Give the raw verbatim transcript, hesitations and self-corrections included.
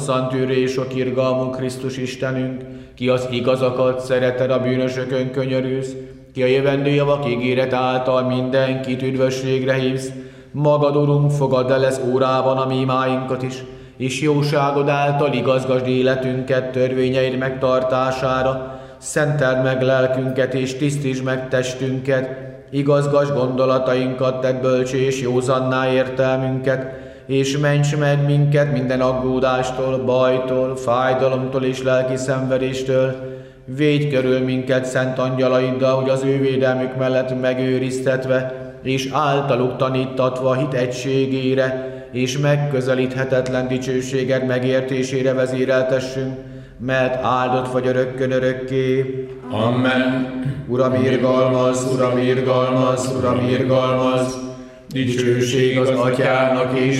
Szentűrő és sok irgalmú Krisztus Istenünk, ki az igazakat szereted, a bűnösökön könyörülsz, ki a jövendő javak ígéret által mindenkit üdvösségre hívsz, magad, Urunk, fogadd el ez órában a mi imáinkat is, és jóságod által igazgasd életünket törvényeid megtartására, szenteld meg lelkünket és tisztítsd meg testünket, igazgasd gondolatainkat, tedd bölcsé és józanná értelmünket, és ments meg minket minden aggódástól, bajtól, fájdalomtól és lelki szenvedéstől. Védj körül minket szent angyalaiddal, hogy az ő védelmük mellett megőriztetve, és általuk tanítatva hit egységére, és megközelíthetetlen dicsőséged megértésére vezéreltessünk, mert áldott vagy örökkön örökké. Amen. Uram, irgalmaz, Uram, irgalmaz, Uram, irgalmaz, Dicsőség az Atyának és